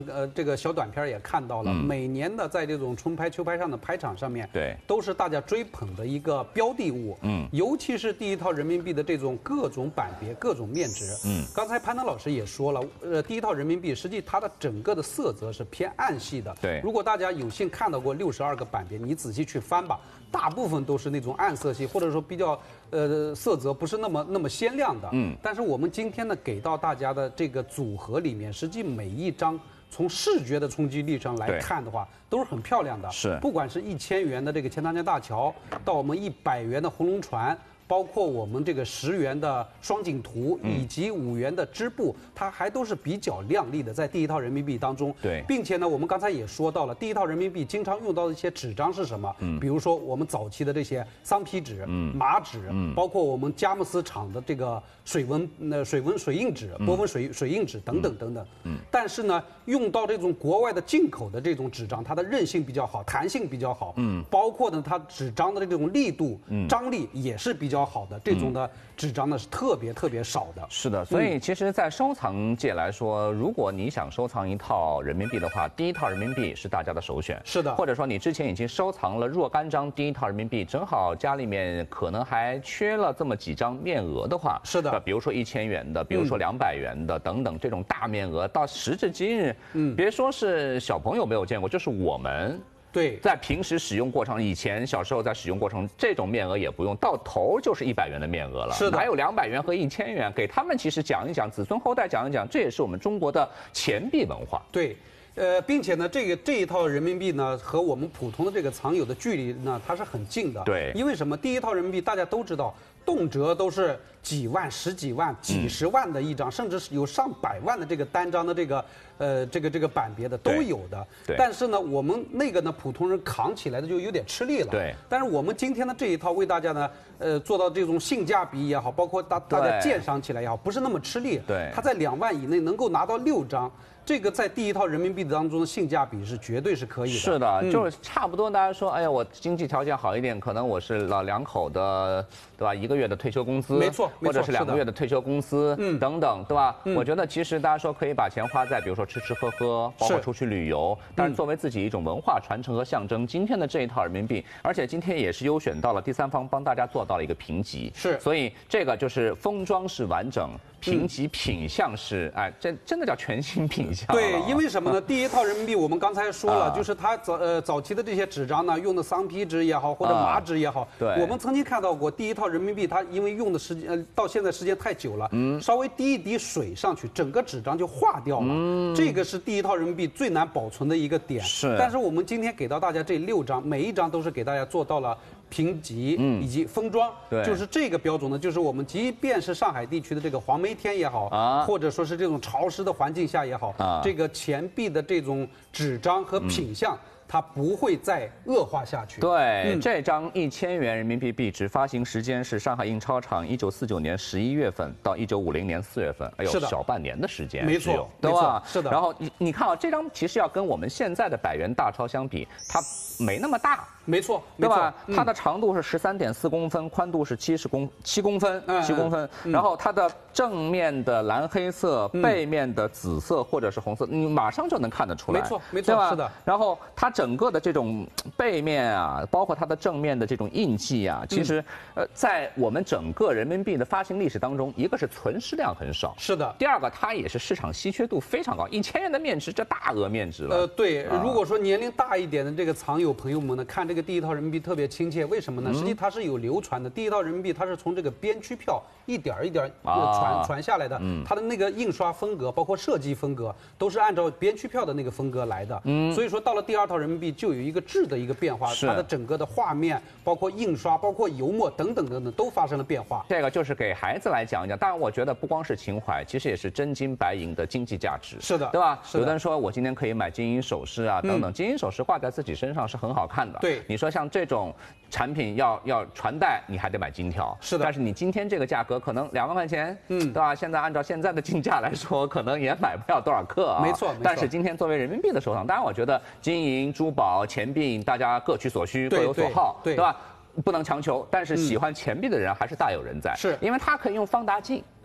这个小短片也看到了，每年的在这种春拍、秋拍上的拍场上面， 对， 都是大家追捧的一个标的物。尤其是第一套人民币的这种各种版别、各种面值。刚才潘腾老师也说了，第一套人民币实际它的整个的色泽是偏暗系的。 对， 如果大家有幸看到过62个版别，你仔细去翻吧，大部分都是那种暗色系，或者说比较色泽不是那么鲜亮的。但是我们今天呢给到大家的这个组合里面，实际每一张。从视觉的冲击力上来看的话，都是很漂亮的。 是， 不管是1000元的这个钱塘江大桥，到我们100元的红龙船，包括我们这个10元的双景图，以及5元的织布，它还都是比较亮丽的，在第一套人民币当中。 对， 并且呢，我们刚才也说到了，第一套人民币经常用到的一些纸张是什么？比如说我们早期的这些桑皮纸、麻纸，包括我们佳木斯厂的这个水印纸、波纹水印纸等等等等。但是呢，用到这种国外的进口的这种纸张，它的韧性比较好，弹性比较好。包括呢，它纸张的这种力度、张力也是比较好的。这种的纸张呢是特别少的。 是的，所以其实，在收藏界来说，如果你想收藏一套人民币的话，第一套人民币是大家的首选。 是的， 或者说你之前已经收藏了若干张第一套人民币，正好家里面可能还缺了这么几张面额的话， 是的， 比如说1000元的，比如说200元的等等这种大面额，到时至今日，别说是小朋友没有见过，就是我们。 对， 在平时使用过程，以前小时候在使用过程，这种面额也不用，到头就是100元的面额了。 是的， 还有200元和1000元，给他们其实讲一讲，子孙后代讲一讲，这也是我们中国的钱币文化。 对。并且呢，这一套人民币呢，和我们普通的这个藏友的距离呢，它是很近的。 对， 因为什么？第一套人民币大家都知道，动辄都是几万、十几万、几十万的一张，甚至是有上百万的这个单张的这个版别的都有的。 对。 但是呢，我们那个呢，普通人扛起来的就有点吃力了。 对。 但是我们今天的这一套为大家呢，做到这种性价比也好，包括大家鉴赏起来也好，不是那么吃力。 对。 它在2万以内能够拿到6张。这个在第一套人民币当中的性价比是绝对是可以的。 是的，就是差不多。大家说，哎呀，我经济条件好一点，可能我是老两口的，对吧？1个月的退休工资， 没错， 或者是2个月的退休工资，等等，对吧？我觉得其实大家说可以把钱花在，比如说吃吃喝喝，包括出去旅游，但是作为自己一种文化传承和象征，今天的这一套人民币，而且今天也是优选到了第三方帮大家做到了一个评级， 是， 所以这个就是封装是完整。评级品相是，哎，这真的叫全新品相。 对，因为什么呢？第一套人民币我们刚才说了，就是它早期的这些纸张呢，用的桑皮纸也好，或者麻纸也好， 对， 我们曾经看到过第一套人民币，它因为用的时间到现在时间太久了，稍微滴一滴水上去，整个纸张就化掉了。这个是第一套人民币最难保存的一个点。 是， 但是我们今天给到大家这6张，每一张都是给大家做到了。评级以及封装，就是这个标准呢，就是我们即便是上海地区的这个黄梅天也好，或者说是这种潮湿的环境下也好，这个钱币的这种纸张和品相。它不会再恶化下去。 对，这张1000元人民币币值发行时间是上海印钞厂1949年11月份到1950年4月份，哎呦，小半年的时间， 没错， 对吧？ 是的。 然后你看啊，这张其实要跟我们现在的100元大钞相比，它没那么大。 没错， 对吧？它的长度是13.4公分，宽度是7公分，然后它的正面的蓝黑色，背面的紫色或者是红色，你马上就能看得出来。 没错，是的。 然后它整个的这种背面啊，包括它的正面的这种印记啊，其实在我们整个人民币的发行历史当中，一个是存世量很少， 是的。 第二个，它也是市场稀缺度非常高，1000元的面值，这大额面值了。 对，如果说年龄大一点的这个藏友朋友们呢，看这个第一套人民币特别亲切，为什么呢？实际它是有流传的。第一套人民币它是从这个边区票一点一点传下来的，它的那个印刷风格，包括设计风格，都是按照边区票的那个风格来的。所以说到了第2套人民币就有一个质的一个变化，它的整个的画面，包括印刷，包括油墨等等都发生了变化。 这个就是给孩子来讲一讲，当然我觉得不光是情怀，其实也是真金白银的经济价值。 是的， 对吧？有的人说我今天可以买金银首饰啊等等，金银首饰挂在自己身上是很好看的。 对， 你说像这种产品要传代，你还得买金条。 是的， 但是你今天这个价格可能2万块钱，对吧？现在按照现在的进价来说，可能也买不了多少克啊。 没错。 但是今天作为人民币的收藏，当然我觉得金银珠宝钱币大家各取所需，各有所好，对吧？不能强求，但是喜欢钱币的人还是大有人在。 是， 因为它可以用放大镜。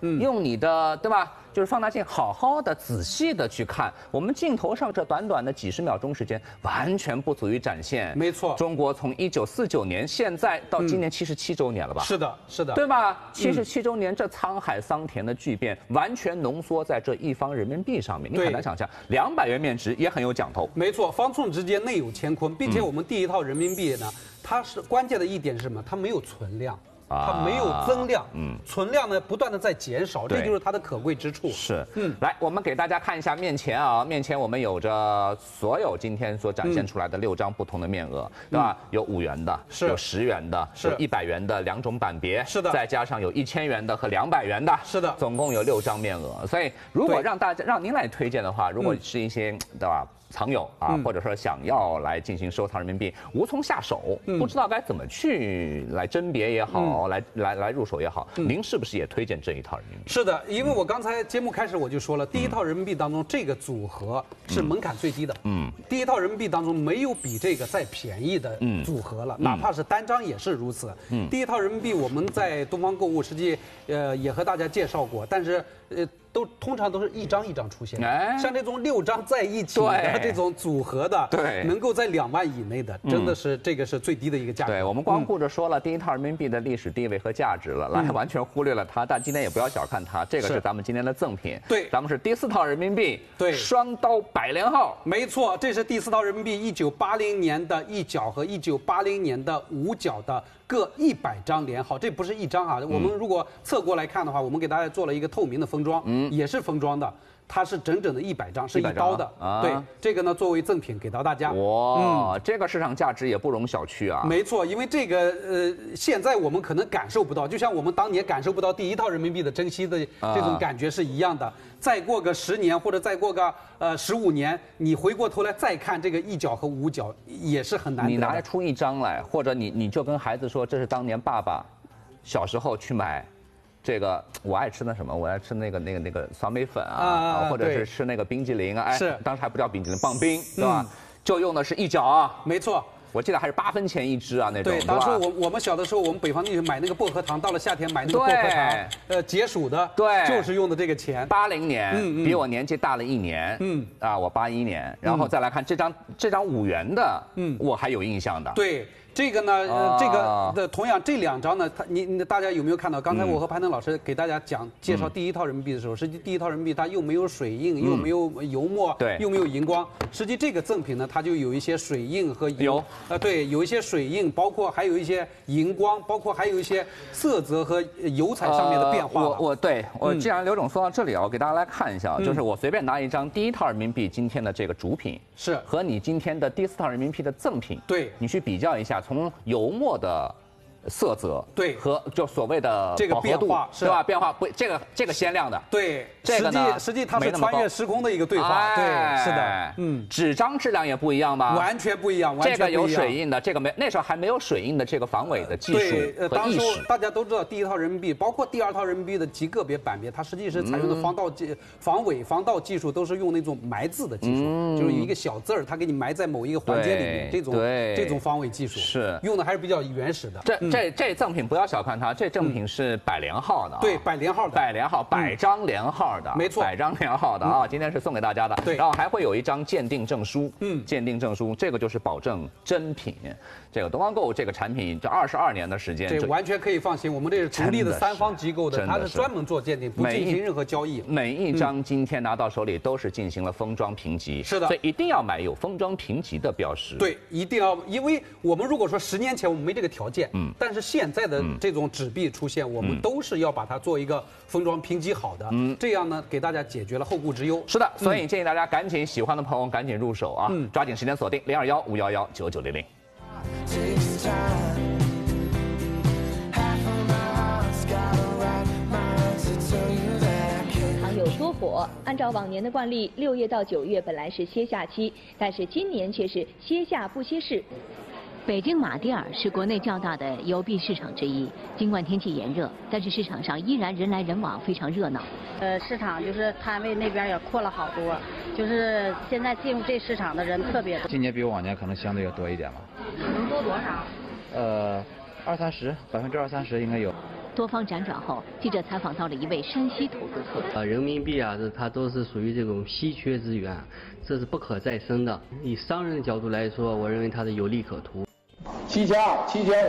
用你的对吧？就是放大镜好好的、仔细的去看，我们镜头上这短短的几十秒钟时间，完全不足以展现。 没错， 中国从1949年现在到今年77周年了吧？ 是的，是的， 对吧？77周年这沧海桑田的巨变，完全浓缩在这1方人民币上面，你很难想象，200元面值也很有讲头。 没错，方寸之间内有乾坤，并且我们第一套人民币呢，它是关键的一点是什么？它没有存量。它没有增量，存量呢不断的在减少，这就是它的可贵之处。 是，来，我们给大家看一下面前啊，面前我们有着所有今天所展现出来的6张不同的面额，对吧？有5元的，有10元的，有100元的2种版别， 是的， 再加上有1000元的和200元的， 是的， 总共有6张面额。所以，如果让您来推荐的话，如果是一些对吧？藏友啊，或者说想要来进行收藏人民币，无从下手，不知道该怎么去来甄别也好，来入手也好，您是不是也推荐这一套人民币？ 是的，因为我刚才节目开始我就说了，第一套人民币当中这个组合是门槛最低的，第一套人民币当中没有比这个再便宜的组合了，哪怕是单张也是如此。第一套人民币我们在东方购物实际也和大家介绍过，但是通常都是一张一张出现，像这种6张在一起的这种组合的， 对， 能够在2万以内的，真的是这个是最低的一个价格。 对，我们光顾着说了第一套人民币的历史地位和价值了，完全忽略了它。但今天也不要小看它，这个是咱们今天的赠品。 对， 咱们是第4套人民币， 对， 双刀百连号。 没错，这是第4套人民币1980年的1角和1980年的5角的各100张连号，这不是一张啊。我们如果侧过来看的话，我们给大家做了一个透明的封装，也是封装的。它是整整的100张，是一包的。对，这个呢作为赠品给到大家。 哇，这个市场价值也不容小觑啊。 没错，因为这个现在我们可能感受不到，就像我们当年感受不到第一套人民币的珍惜的这种感觉是一样的。再过个10年或者再过个15年，你回过头来再看这个1角和5角，也是很难得的。 你拿出一张来，或者你就跟孩子说，这是当年爸爸小时候去买。这个我爱吃那什么，我爱吃那个酸梅粉啊，或者是吃那个冰激凌啊，哎，当时还不叫冰激凌，棒冰，对吧？就用的是1角啊， 没错。 我记得还是8分钱一支啊，那种。 对，当时我们小的时候，我们北方地区买那个薄荷糖，到了夏天买那个薄荷糖，解暑的， 对， 就是用的这个钱。 80年，比我年纪大了1年，我81年，然后再来看这张5元的，我还有印象的。 对。这个呢，这个的同样这2张呢，大家有没有看到？刚才我和潘腾老师给大家介绍第一套人民币的时候，实际第一套人民币它又没有水印，又没有油墨， 对， 又没有荧光。实际这个赠品呢，它就有一些水印和对，有一些水印，包括还有一些荧光，包括还有一些色泽和油彩上面的变化。 我既然刘总说到这里啊，我给大家来看一下，就是我随便拿一张第一套人民币今天的这个主品是和你今天的第4套人民币的赠品， 对， 你去比较一下。从油墨的色泽对和就所谓的这个变化对吧？变化不这个鲜亮的对， 这个呢实际它是穿越时空的一个对话，对，是的， 纸张质量也不一样吧？ 完全不一样， 这个有水印的，这个没，那时候还没有水印的这个防伪的技术和意识。 大家都知道第一套人民币，包括第2套人民币的极个别版别，它实际是采用的防伪防盗技术，都是用那种埋字的技术，就是一个小字儿，它给你埋在某一个环节里面，这种防伪技术是用的还是比较原始的。 这赠品不要小看它，这赠品是百连号的， 对，百连号的 ，100连号，100张连号的， 没错 ，100张连号的啊，今天是送给大家的， 对， 然后还会有一张鉴定证书，鉴定证书，这个就是保证真品。这个东方购物这个产品，这22年的时间， 这完全可以放心，我们这是独立的3方机构的，它是专门做鉴定，不进行任何交易。 每一张今天拿到手里都是进行了封装评级， 是的， 所以一定要买有封装评级的标识。 对，一定要，因为我们如果说10年前我们没这个条件，但是现在的这种纸币出现，我们都是要把它做一个封装评级好的，这样呢给大家解决了后顾之忧。 是的，所以建议大家赶紧喜欢的朋友赶紧入手啊，抓紧时间锁定021-511-9900。 有多火？按照往年的惯例，6月到9月本来是歇夏期，但是今年却是歇夏不歇市。北京马迭尔是国内较大的邮币市场之一，尽管天气炎热，但是市场上依然人来人往，非常热闹。 市场就是摊位那边也扩了好多，就是现在进入这市场的人特别多。 今年比往年可能相对要多一点吧。 能多多少？ 20-30%，20-30%应该有。 多方辗转后，记者采访到了一位山西投资客。 人民币啊，它都是属于这种稀缺资源，这是不可再生的。以商人的角度来说，我认为它是有利可图。 7500